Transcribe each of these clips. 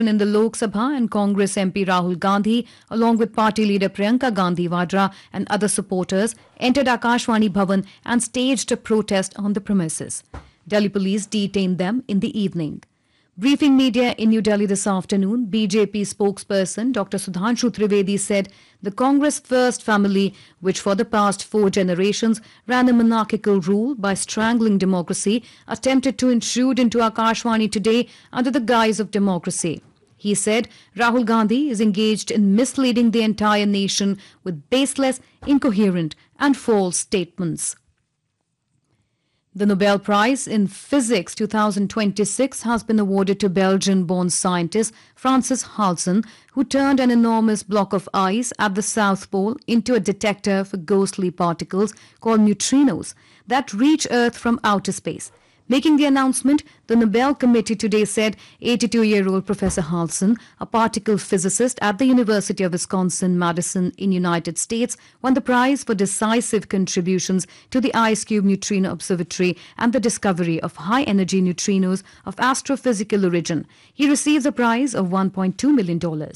in the Lok Sabha, and Congress MP Rahul Gandhi, along with party leader Priyanka Gandhi Vadra and other supporters, entered Akashvani Bhavan and staged a protest on the premises. Delhi police detained them in the evening. Briefing media in New Delhi this afternoon, BJP spokesperson Dr. Sudhanshu Trivedi said the Congress First family, which for the past 4 generations ran a monarchical rule by strangling democracy, attempted to intrude into Akashvani today under the guise of democracy. He said Rahul Gandhi is engaged in misleading the entire nation with baseless, incoherent and false statements. The Nobel Prize in Physics 2026 has been awarded to Belgian-born scientist Francis Halsen, who turned an enormous block of ice at the South Pole into a detector for ghostly particles called neutrinos that reach Earth from outer space. Making the announcement, the Nobel Committee today said 82-year-old Professor Halsen, a particle physicist at the University of Wisconsin-Madison in United States, won the prize for decisive contributions to the IceCube Neutrino Observatory and the discovery of high-energy neutrinos of astrophysical origin. He receives a prize of $1.2 million.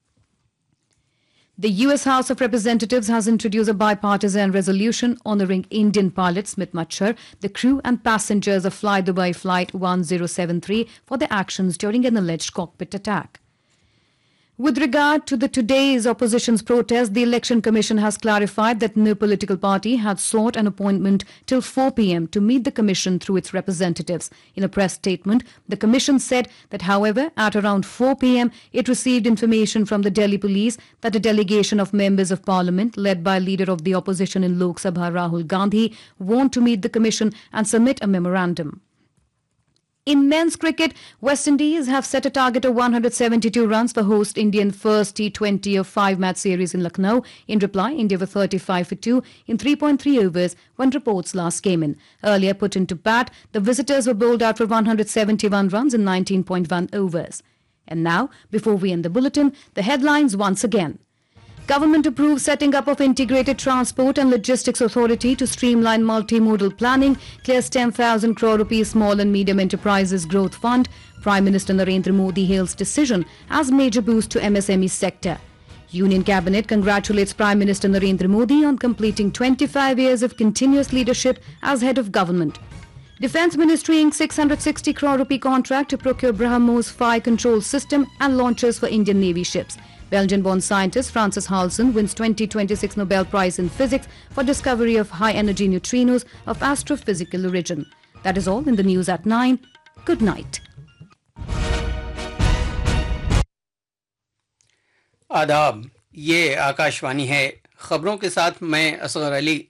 The U.S. House of Representatives has introduced a bipartisan resolution honoring Indian pilot Smit Machar, the crew and passengers of Fly Dubai Flight 1073 for their actions during an alleged cockpit attack. With regard to today's opposition's protest, the Election Commission has clarified that no political party had sought an appointment till 4 p.m. to meet the Commission through its representatives. In a press statement, the Commission said that, however, at around 4 p.m., it received information from the Delhi police that a delegation of members of Parliament, led by leader of the opposition in Lok Sabha Rahul Gandhi, want to meet the Commission and submit a memorandum. In men's cricket, West Indies have set a target of 172 runs for host Indian first T20 of 5-match series in Lucknow. In reply, India were 35 for 2 in 3.3 overs when reports last came in. Earlier put into bat, the visitors were bowled out for 171 runs in 19.1 overs. And now, before we end the bulletin, the headlines once again. Government approves setting up of Integrated Transport and Logistics Authority to streamline multimodal planning, clears 10,000 crore rupees Small and Medium Enterprises Growth Fund. Prime Minister Narendra Modi hails decision as major boost to MSME sector. Union Cabinet congratulates Prime Minister Narendra Modi on completing 25 years of continuous leadership as head of government. Defence Ministry inked 660 crore rupee contract to procure BrahMos fire control system and launchers for Indian Navy ships. Belgian-born scientist Francis Halsen wins 2026 Nobel Prize in Physics for discovery of high-energy neutrinos of astrophysical origin. That is all in the news at 9. Good night. आदाब, ये आकाशवाणी है। खबरों के साथ मैं असगर अली।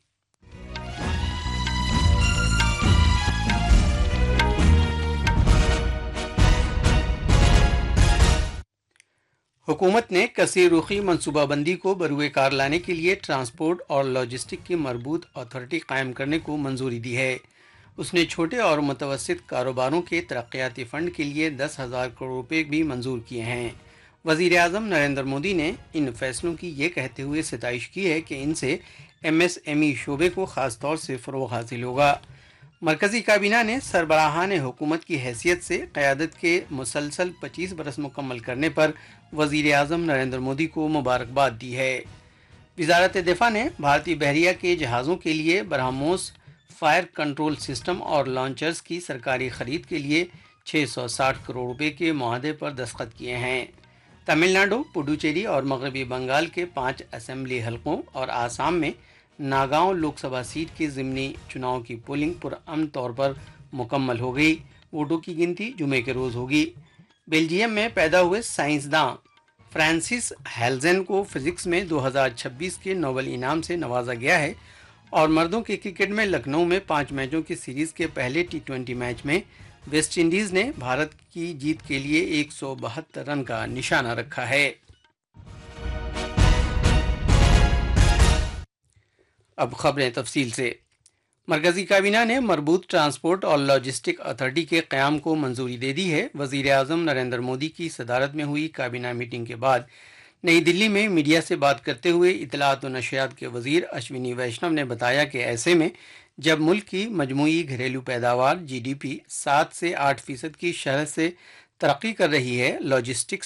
हुकूमत ने कसीर रुखी मनसूबाबंदी को बरूए कार लाने के लिए ट्रांसपोर्ट और लॉजिस्टिक की मरबूत अथॉरिटी कायम करने को मंजूरी दी है। उसने छोटे और मुतवस्सित कारोबारों के तरक्याती फ़ंड के लिए 10,000 करोड़ रुपए भी मंजूर किए हैं। वज़ीर आज़म नरेंद्र मोदी ने इन फैसलों की ये कहते हुए सिताइश की है कि इनसे MSME शोबे को ख़ास तौर से फ़रोग़ हासिल होगा। मरकज़ी काबीना ने सरबराहान हुकूमत की हैसियत से क़यादत के मुसलसल 25 बरस मुकम्मल करने पर वज़ीर आज़म नरेंद्र मोदी को मुबारकबाद दी है। वज़ारत दिफ़ा ने भारतीय बहरिया के जहाज़ों के लिए ब्रह्मोस फायर कंट्रोल सिस्टम और लॉन्चर्स की सरकारी ख़रीद के लिए 660 करोड़ रुपए के मुआहदे पर दस्तखत किए हैं। तमिलनाडु, पुडुचेरी और मगरबी बंगाल के 5 असेंबली हलकों और आसाम में नागांव लोकसभा सीट के ज़िमनी चुनाव की पोलिंग पुरअमन तौर पर मुकम्मल हो गई। वोटों की गिनती जुमे के रोज़ होगी। बेल्जियम में पैदा हुए साइंसदां फ्रांसिस हेल्जेन को फिजिक्स में 2026 के नोबेल इनाम से नवाजा गया है। और मर्दों के क्रिकेट में लखनऊ में 5 मैचों की सीरीज़ के पहले T20 मैच में वेस्ट इंडीज़ ने भारत की जीत के लिए 172 रन का निशाना रखा है। अब खबरें तफसील से। मरकज़ी काबीना ने मरबूत ट्रांसपोर्ट और लॉजिस्टिक अथॉरिटी के क़याम को मंजूरी दे दी है। वज़ीर आज़म नरेंद्र मोदी की सदारत में हुई काबीना मीटिंग के बाद नई दिल्ली में मीडिया से बात करते हुए इत्तलात व नशरियात के वज़ीर अश्विनी वैष्णव ने बताया कि ऐसे में जब मुल्क की मजमूई घरेलू पैदावार GDP 7 से 8% की शरह से तरक्की कर रही है, लॉजिस्टिक्स